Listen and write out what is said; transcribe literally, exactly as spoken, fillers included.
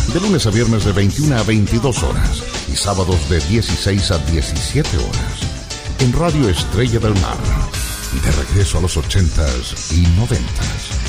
De lunes a viernes de veintiuna a veintidós horas y sábados de dieciséis a diecisiete horas. En Radio Estrella del Mar. De regreso a los ochentas y noventas.